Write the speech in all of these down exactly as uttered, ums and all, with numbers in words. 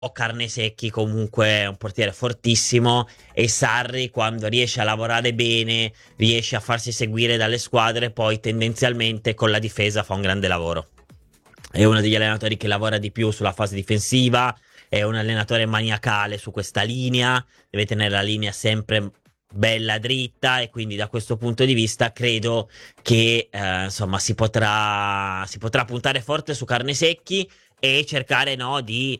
Carnesecchi comunque è un portiere fortissimo e Sarri quando riesce a lavorare bene, riesce a farsi seguire dalle squadre, poi tendenzialmente con la difesa fa un grande lavoro. È uno degli allenatori che lavora di più sulla fase difensiva, è un allenatore maniacale su questa linea, deve tenere la linea sempre bella dritta e quindi da questo punto di vista credo che eh, insomma si potrà, si potrà puntare forte su Carnesecchi e cercare no, di,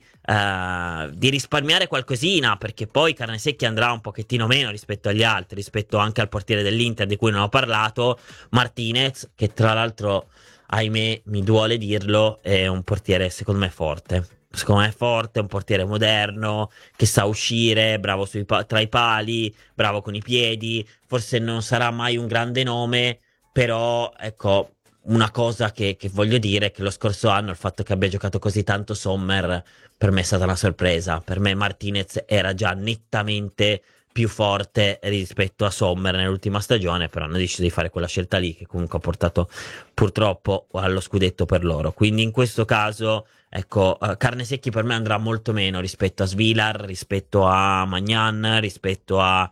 eh, di risparmiare qualcosina, perché poi Carnesecchi andrà un pochettino meno rispetto agli altri, rispetto anche al portiere dell'Inter di cui non ho parlato, Martinez, che tra l'altro, ahimè, mi duole dirlo, è un portiere secondo me forte. Secondo me è forte, è un portiere moderno, che sa uscire, bravo sui pa- tra i pali, bravo con i piedi, forse non sarà mai un grande nome, però ecco, una cosa che, che voglio dire è che lo scorso anno il fatto che abbia giocato così tanto Sommer per me è stata una sorpresa. Per me Martinez era già nettamente più forte rispetto a Sommer nell'ultima stagione, però hanno deciso di fare quella scelta lì che comunque ha portato purtroppo allo scudetto per loro. Quindi in questo caso, ecco, eh, Carnesecchi per me andrà molto meno rispetto a Svilar, rispetto a Magnan, rispetto a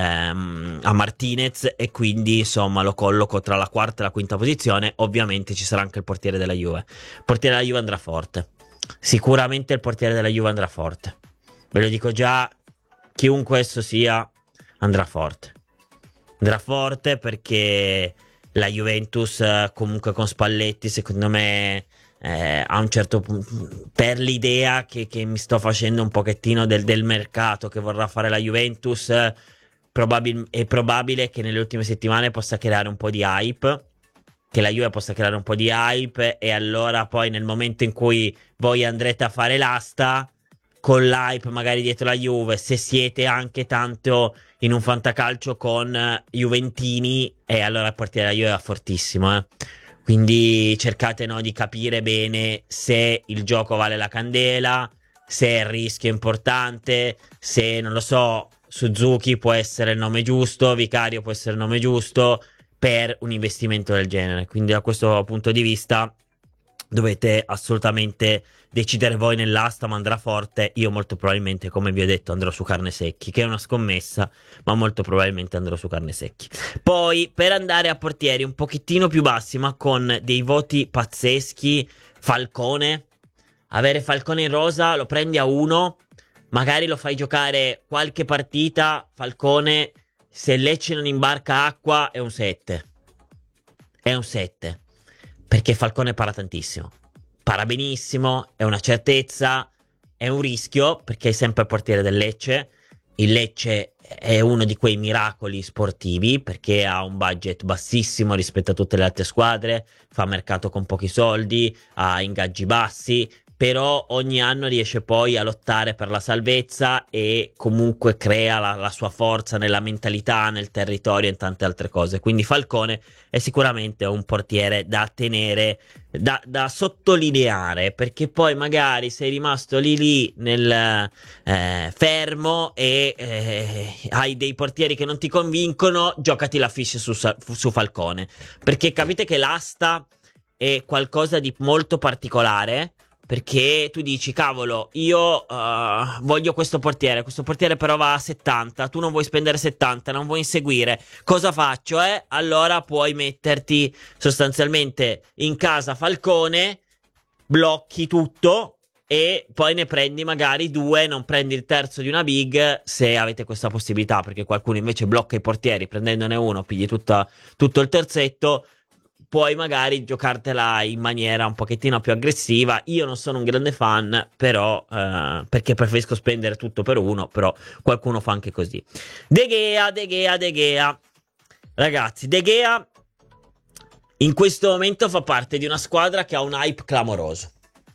ehm, a Martinez e quindi insomma lo colloco tra la quarta e la quinta posizione. Ovviamente ci sarà anche il portiere della Juve. Il portiere della Juve andrà forte. Sicuramente il portiere della Juve andrà forte. Ve lo dico già, chiunque esso sia, andrà forte. Andrà forte perché la Juventus eh, comunque con Spalletti secondo me eh, a un certo punto per l'idea che, che mi sto facendo un pochettino del, del mercato che vorrà fare la Juventus eh, probabil- è probabile che nelle ultime settimane possa creare un po' di hype, che la Juve possa creare un po' di hype e allora poi nel momento in cui voi andrete a fare l'asta con l'hype magari dietro la Juve, se siete anche tanto in un fantacalcio con eh, Juventini, e allora il portiere della Juve è fortissimo, eh. Quindi cercate no, di capire bene se il gioco vale la candela, se il rischio è importante, se non lo so, Suzuki può essere il nome giusto, Vicario può essere il nome giusto per un investimento del genere. Quindi da questo punto di vista dovete assolutamente decidere voi nell'asta, ma andrà forte. Io molto probabilmente, come vi ho detto, andrò su Carnesecchi, che è una scommessa, ma molto probabilmente andrò su Carnesecchi. Poi, per andare a portieri un pochettino più bassi, ma con dei voti pazzeschi, Falcone. Avere Falcone in rosa, lo prendi a uno, magari lo fai giocare qualche partita, Falcone, se Lecce non imbarca acqua, è un sette. È un sette. Perché Falcone para tantissimo. Para benissimo, è una certezza, è un rischio, perché è sempre il portiere del Lecce. Il Lecce è uno di quei miracoli sportivi, perché ha un budget bassissimo rispetto a tutte le altre squadre, fa mercato con pochi soldi, ha ingaggi bassi, però ogni anno riesce poi a lottare per la salvezza e comunque crea la, la sua forza nella mentalità, nel territorio e in tante altre cose. Quindi Falcone è sicuramente un portiere da tenere, da, da sottolineare, perché poi magari sei rimasto lì lì nel eh, fermo e eh, hai dei portieri che non ti convincono, giocati la fish su, su Falcone, perché capite che l'asta è qualcosa di molto particolare. Perché tu dici, cavolo, io uh, voglio questo portiere, questo portiere però va a settanta, tu non vuoi spendere settanta, non vuoi inseguire, cosa faccio, eh? Allora puoi metterti sostanzialmente in casa Falcone, blocchi tutto e poi ne prendi magari due, non prendi il terzo di una big se avete questa possibilità, perché qualcuno invece blocca i portieri, prendendone uno, pigli tutta, tutto il terzetto. Puoi magari giocartela in maniera un pochettino più aggressiva. Io non sono un grande fan, però, eh, perché preferisco spendere tutto per uno, però qualcuno fa anche così. De Gea, De Gea, De Gea. Ragazzi, De Gea in questo momento fa parte di una squadra che ha un hype clamoroso.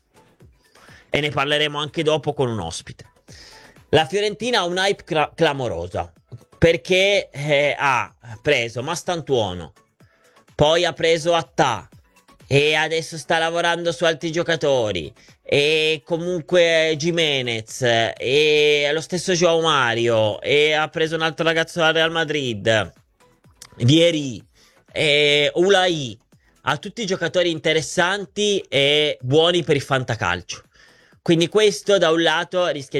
E ne parleremo anche dopo con un ospite. La Fiorentina ha un hype cla- clamoroso, perché eh, ha preso Mastantuono, poi ha preso Attà e adesso sta lavorando su altri giocatori e comunque Gimenez e lo stesso Joao Mario e ha preso un altro ragazzo al Real Madrid, Vieri e Ulai, ha tutti giocatori interessanti e buoni per il fantacalcio. Quindi questo da un lato rischia